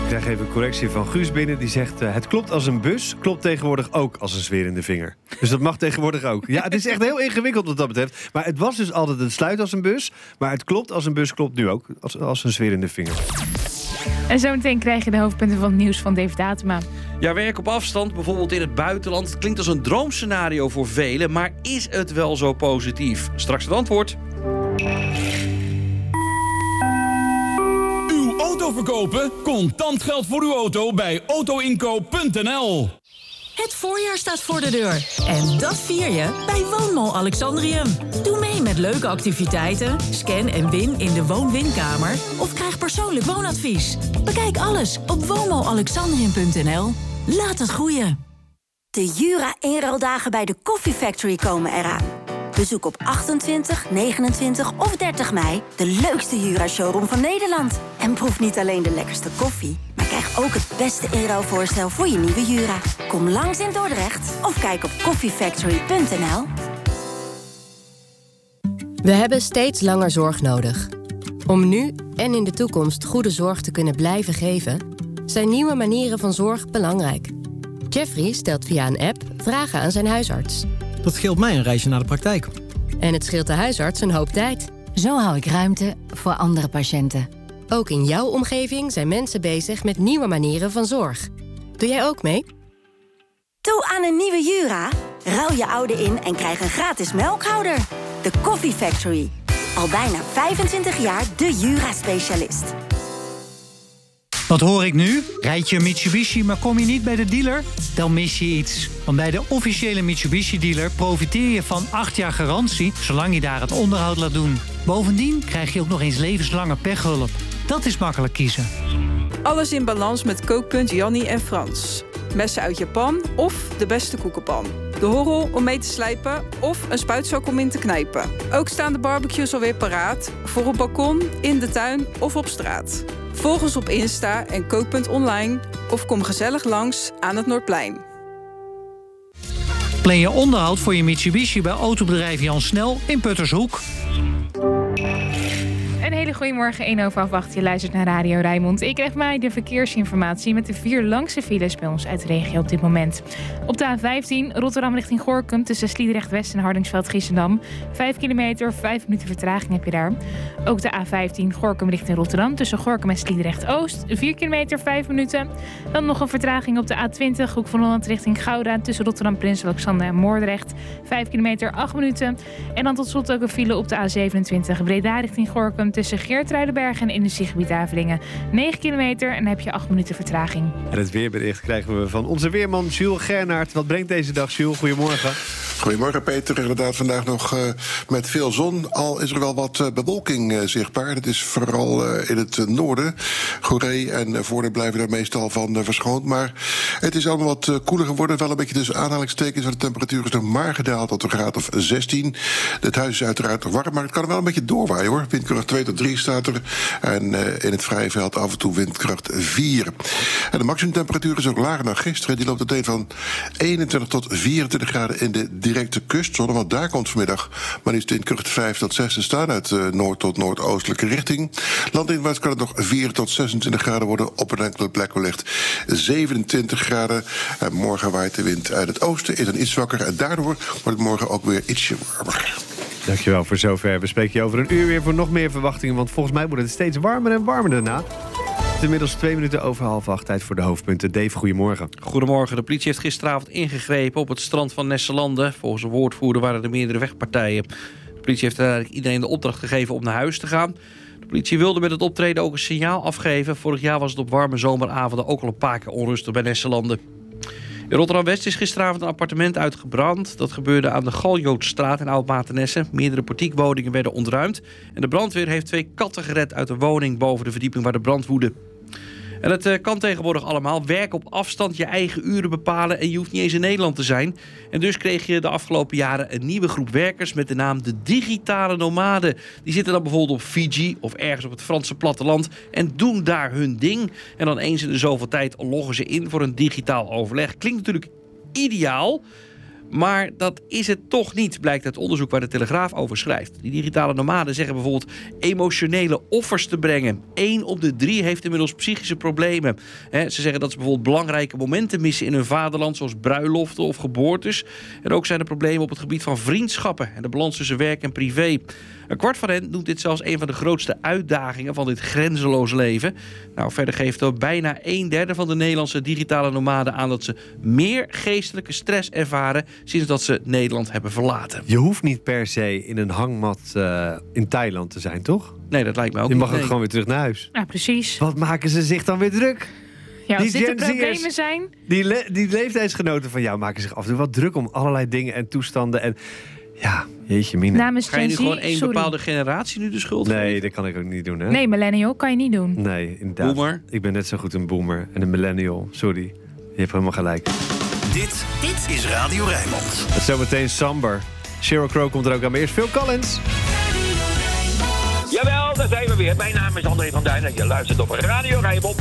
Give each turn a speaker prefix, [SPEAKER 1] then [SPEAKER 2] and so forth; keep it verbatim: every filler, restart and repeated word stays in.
[SPEAKER 1] Ik krijg even een correctie van Guus binnen. Die zegt, uh, het klopt als een bus, klopt tegenwoordig ook als een zwerende vinger. Dus dat mag tegenwoordig ook. Ja, het is echt heel ingewikkeld wat dat betreft. Maar het was dus altijd het sluit als een bus. Maar het klopt als een bus, klopt nu ook als, als een zwerende vinger.
[SPEAKER 2] En zometeen krijg je de hoofdpunten van het nieuws van David Datema.
[SPEAKER 3] Ja, werk op afstand, bijvoorbeeld in het buitenland. Het klinkt als een droomscenario voor velen, maar is het wel zo positief? Straks het antwoord.
[SPEAKER 4] Uw auto verkopen? Contant geld voor uw auto bij autoinkoop punt n l.
[SPEAKER 5] Het voorjaar staat voor de deur. En dat vier je bij Woonmall Alexandrium. Doe mee met leuke activiteiten, scan en win in de woon-winkamer of krijg persoonlijk woonadvies. Bekijk alles op woonmall alexandrium punt n l. Laat het groeien.
[SPEAKER 6] De Jura-inruildagen bij de Coffee Factory komen eraan. Bezoek op achtentwintig, negenentwintig of dertig mei de leukste Jura-showroom van Nederland. En proef niet alleen de lekkerste koffie, maar krijg ook het beste inruilvoorstel voor je nieuwe Jura. Kom langs in Dordrecht of kijk op coffee factory punt n l.
[SPEAKER 7] We hebben steeds langer zorg nodig. Om nu en in de toekomst goede zorg te kunnen blijven geven, zijn nieuwe manieren van zorg belangrijk. Jeffrey stelt via een app vragen aan zijn huisarts.
[SPEAKER 8] Dat scheelt mij een reisje naar de praktijk.
[SPEAKER 7] En het scheelt de huisarts een hoop tijd.
[SPEAKER 9] Zo hou ik ruimte voor andere patiënten.
[SPEAKER 7] Ook in jouw omgeving zijn mensen bezig met nieuwe manieren van zorg. Doe jij ook mee?
[SPEAKER 6] Toe aan een nieuwe Jura. Ruil je oude in en krijg een gratis melkhouder. De Coffee Factory. Al bijna vijfentwintig jaar de Jura-specialist.
[SPEAKER 10] Wat hoor ik nu? Rijd je een Mitsubishi, maar kom je niet bij de dealer? Dan mis je iets. Want bij de officiële Mitsubishi-dealer profiteer je van acht jaar garantie, zolang je daar het onderhoud laat doen. Bovendien krijg je ook nog eens levenslange pechhulp. Dat is makkelijk kiezen.
[SPEAKER 11] Alles in balans met kookpunt Jannie en Frans. Messen uit Japan of de beste koekenpan. De horrel om mee te slijpen of een spuitzak om in te knijpen. Ook staan de barbecues alweer paraat. Voor op balkon, in de tuin of op straat. Volg ons op Insta en kookpunt online of kom gezellig langs aan het Noordplein.
[SPEAKER 10] Plan je onderhoud voor je Mitsubishi bij autobedrijf Jan Snel in Puttershoek.
[SPEAKER 2] Een hele goede morgen, één over half acht. Je luistert naar Radio Rijnmond. Ik krijg mij de verkeersinformatie met de vier langste files bij ons uit de regio op dit moment. Op de A vijftien, Rotterdam richting Gorinchem tussen Sliedrecht West en Hardingsveld-Giessendam. Vijf kilometer, vijf minuten vertraging heb je daar. Ook de A vijftien, Gorinchem richting Rotterdam tussen Gorinchem en Sliedrecht Oost. Vier kilometer, vijf minuten. Dan nog een vertraging op de A twintig, Hoek van Holland richting Gouda tussen Rotterdam, Prins Alexander en Moordrecht. Vijf kilometer, acht minuten. En dan tot slot ook een file op de A zevenentwintig, Breda richting Gorinchem tussen Geertruidenberg en industriegebied Avelingen. negen kilometer en dan heb je acht minuten vertraging.
[SPEAKER 1] En het weerbericht krijgen we van onze weerman Jules Gernaert. Wat brengt deze dag, Jules? Goedemorgen.
[SPEAKER 12] Goedemorgen, Peter. Inderdaad, vandaag nog uh, met veel zon. Al is er wel wat uh, bewolking uh, zichtbaar. Dat is vooral uh, in het uh, noorden. Goeree en uh, Voorde blijven daar meestal van uh, verschoond. Maar het is allemaal wat uh, koeler geworden. Wel een beetje tussen aanhalingstekens. Want de temperatuur is nog maar gedaald tot een graad of zestien. Het huis is uiteraard nog warm, maar het kan er wel een beetje doorwaaien, hoor. Windkracht twee tot drie staat er. En uh, in het vrije veld af en toe windkracht vier. En de maximumtemperatuur is ook lager dan gisteren. Die loopt uiteen van eenentwintig tot vierentwintig graden in de directe kustzone. Want daar komt vanmiddag maar liefst windkracht vijf tot zes te staan uit uh, noord tot noordoostelijke richting. Landinwaarts kan het nog vier tot zesentwintig graden worden. Op een enkele plek wellicht zevenentwintig graden. En morgen waait de wind uit het oosten, is dan iets zwakker. En daardoor wordt het morgen ook weer ietsje warmer.
[SPEAKER 1] Dankjewel voor zover. We spreken je over een uur weer voor nog meer verwachtingen. Want volgens mij wordt het steeds warmer en warmer daarna. Het is inmiddels twee minuten over half acht. Tijd voor de hoofdpunten. Dave, goedemorgen.
[SPEAKER 3] Goedemorgen. De politie heeft gisteravond ingegrepen op het strand van Nesselande. Volgens een woordvoerder waren er meerdere vechtpartijen. De politie heeft eigenlijk iedereen de opdracht gegeven om naar huis te gaan. De politie wilde met het optreden ook een signaal afgeven. Vorig jaar was het op warme zomeravonden ook al een paar keer onrustig bij Nesselande. In Rotterdam-West is gisteravond een appartement uitgebrand. Dat gebeurde aan de Galjootstraat in Oud-Maartenesse. Meerdere portiekwoningen werden ontruimd. En de brandweer heeft twee katten gered uit een woning boven de verdieping waar de brand woedde. En het uh, kan tegenwoordig allemaal. Werk op afstand, je eigen uren bepalen en je hoeft niet eens in Nederland te zijn. En dus kreeg je de afgelopen jaren een nieuwe groep werkers met de naam de digitale nomaden. Die zitten dan bijvoorbeeld op Fiji of ergens op het Franse platteland en doen daar hun ding. En dan eens in de zoveel tijd loggen ze in voor een digitaal overleg. Klinkt natuurlijk ideaal. Maar dat is het toch niet, blijkt uit onderzoek waar de Telegraaf over schrijft. Die digitale nomaden zeggen bijvoorbeeld emotionele offers te brengen. Eén op de drie heeft inmiddels psychische problemen. He, ze zeggen dat ze bijvoorbeeld belangrijke momenten missen in hun vaderland, zoals bruiloften of geboortes. En ook zijn er problemen op het gebied van vriendschappen en de balans tussen werk en privé. Een kwart van hen noemt dit zelfs een van de grootste uitdagingen van dit grenzeloos leven. Nou, verder geeft er bijna een derde van de Nederlandse digitale nomaden aan dat ze meer geestelijke stress ervaren sinds dat ze Nederland hebben verlaten.
[SPEAKER 1] Je hoeft niet per se in een hangmat uh, in Thailand te zijn, toch?
[SPEAKER 3] Nee, dat lijkt me ook
[SPEAKER 1] Je mag
[SPEAKER 3] niet,
[SPEAKER 1] ook
[SPEAKER 3] nee.
[SPEAKER 1] gewoon weer terug naar huis.
[SPEAKER 2] Ja, precies.
[SPEAKER 1] Wat maken ze zich dan weer druk?
[SPEAKER 2] Ja, als
[SPEAKER 1] Die
[SPEAKER 2] dit de
[SPEAKER 1] Gen Z'ers,
[SPEAKER 2] problemen zijn...
[SPEAKER 1] Die, le- die leeftijdsgenoten van jou maken zich af en toe wat druk om allerlei dingen en toestanden. En ja, jeetje mine.
[SPEAKER 2] Namens
[SPEAKER 3] Ga je nu
[SPEAKER 2] Gen Z,
[SPEAKER 3] gewoon één
[SPEAKER 2] sorry.
[SPEAKER 3] bepaalde generatie nu de schuld geven?
[SPEAKER 1] Nee, dat kan ik ook niet doen, hè?
[SPEAKER 2] Nee, millennial kan je niet doen.
[SPEAKER 1] Nee, inderdaad.
[SPEAKER 3] Boomer?
[SPEAKER 1] Ik ben net zo goed een boomer en een millennial. Sorry, je hebt helemaal gelijk.
[SPEAKER 13] Dit, dit is Radio Rijnmond.
[SPEAKER 1] En zometeen Samber. Sheryl Crow komt er ook aan. Maar eerst Phil Collins.
[SPEAKER 14] Jawel, daar zijn we weer. Mijn naam is André van Duin en je luistert op Radio Rijnmond.